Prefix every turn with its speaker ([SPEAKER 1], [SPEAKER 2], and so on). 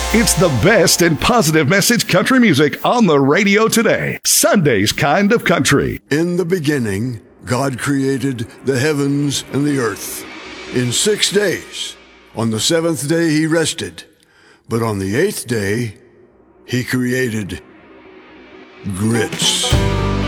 [SPEAKER 1] It's the best in positive message country music on the radio today. Sunday's Kind of Country.
[SPEAKER 2] In the beginning, God created the heavens and the earth. In 6 days. On the seventh day he rested. But on the eighth day, he created grits.